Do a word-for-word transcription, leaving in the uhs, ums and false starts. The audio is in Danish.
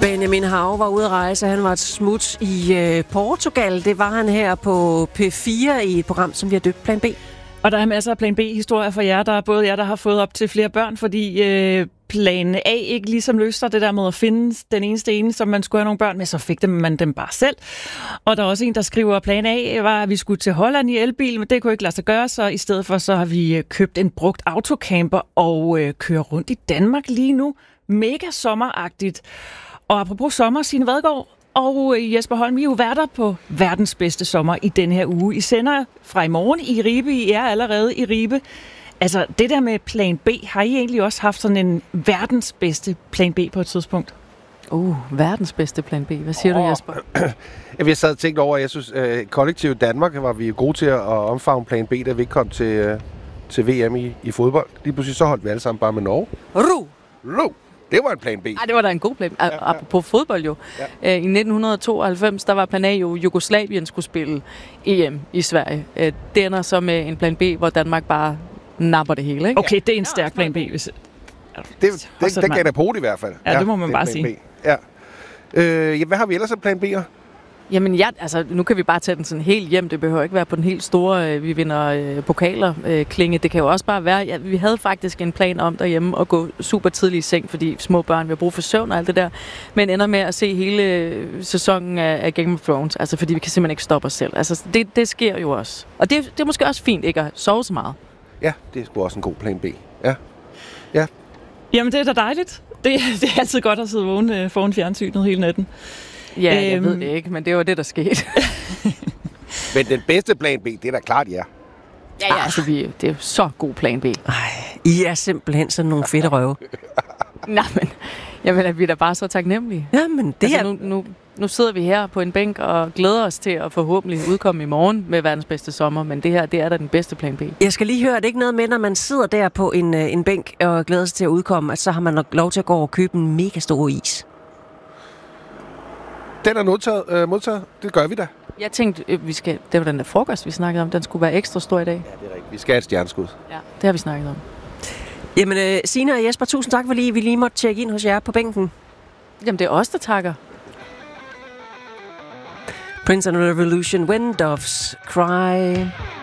Benjamin Hav var ude at rejse. Han var et smut i øh, Portugal. Det var han her på P fire i et program, som vi har døbt Plan B. Og der er masser af Plan B-historier for jer. Der er både jer, der har fået op til flere børn, fordi øh, Plan A ikke ligesom løste det der med at finde den eneste ene, som man skulle have nogle børn med, så fik dem, man dem bare selv. Og der er også en, der skriver, at Plan A var, at vi skulle til Holland i elbil, men det kunne ikke lade sig gøre, så i stedet for så har vi købt en brugt autocamper og øh, kører rundt i Danmark lige nu. Mega sommeragtigt. Og apropos sommer, Signe Vadgaard og Jesper Holm, I er jo værter på verdens bedste sommer i denne her uge. I sender fra i morgen i Ribe. I er allerede i Ribe. Altså, det der med Plan B, har I egentlig også haft sådan en verdens bedste Plan B på et tidspunkt? Uh, verdens bedste Plan B. Hvad siger oh. du, Jesper? Jeg har sad og tænkt over, jeg synes, øh, kollektivt Danmark var vi gode til at omfavne Plan B, da vi ikke kom til, øh, til V M i, i fodbold. Lige pludselig så holdt vi alle sammen bare med Norge. Ru! Ru! Det var en Plan B. Ej, det var da en god plan. Ja, ja. Apropos fodbold jo. Ja. I nitten tooghalvfems, der var Plan A jo, Jugoslavien skulle spille E M i Sverige. Det ender så med en Plan B, hvor Danmark bare napper det hele, ikke? Okay, det er en stærk Plan B. Hvis... Det, det, det, det gav da på i hvert fald. Ja, det må man det bare sige. Ja. Øh, ja, hvad har vi ellers af Plan B'er? Jamen, ja, altså, nu kan vi bare tage den sådan helt hjem. Det behøver ikke være på den helt store, øh, vi vinder øh, pokaler øh, klinge. Det kan jo også bare være, ja, vi havde faktisk en plan om derhjemme at gå super tidligt i seng, fordi små børn vil bruge for søvn og alt det der. Men ender med at se hele sæsonen af, af Game of Thrones, altså fordi vi kan simpelthen ikke stoppe os selv. Altså, det, det sker jo også. Og det, det er måske også fint ikke at sove så meget. Ja, det er sgu også en god Plan B. Ja. Ja. Jamen, det er da dejligt. Det, det er altid godt at sidde vågen foran fjernsynet hele natten. Ja, jeg øhm. ved det ikke, men det var det, der skete. Men den bedste Plan B, det er da klart, ja. Ja, ja, altså, vi, det er jo så god Plan B. Ej, I er simpelthen sådan nogle fedte røve. Nej, men jamen, er vi da bare så taknemmelige. Jamen, det altså, er... Nu, nu, nu sidder vi her på en bænk og glæder os til at forhåbentlig udkomme i morgen med verdens bedste sommer, men det her, det er da den bedste Plan B. Jeg skal lige høre, at det ikke noget med, når man sidder der på en, en bænk og glæder sig til at udkomme, at så har man lov til at gå og købe en mega stor is. Den er modtaget, øh, modtaget. Det gør vi da. Jeg tænkte, vi skal, det var den der frokost, vi snakkede om. Den skulle være ekstra stor i dag. Ja, det er rigtigt. Vi skal have et stjerneskud. Ja, det har vi snakket om. Jamen, øh, Signe og Jesper, tusind tak, fordi vi lige måtte tjekke ind hos jer på bænken. Jamen, det er os, der takker. Prince and Revolution, When Doves Cry.